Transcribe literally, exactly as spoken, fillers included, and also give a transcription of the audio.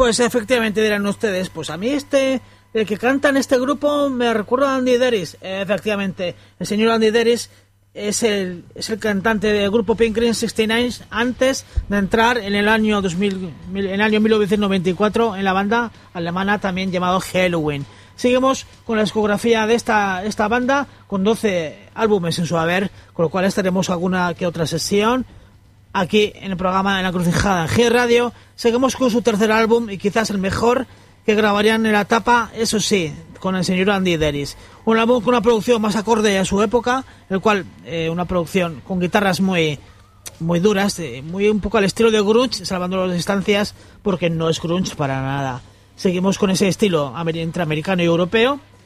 Pues efectivamente dirán ustedes, pues a mí este, el que canta en este grupo me recuerda a Andy Deris. Eh, efectivamente, el señor Andy Deris es el, es el cantante del grupo Pink Green sesenta y nueve antes de entrar en el año dos mil, en el año mil novecientos noventa y cuatro en la banda alemana también llamado Helloween. Seguimos con la discografía de esta, esta banda con doce álbumes en su haber, con lo cual estaremos alguna que otra sesión aquí en el programa En la Crucijada en G Radio. Seguimos con su tercer álbum y quizás el mejor que grabarían en la etapa, eso sí, con el señor Andy Deris. Un álbum con una producción más acorde a su época, el cual, eh, una producción con guitarras muy muy duras, eh, muy un poco al estilo de grunge, salvando las distancias, porque no es grunge para nada. Seguimos con ese estilo entre americano y europeo,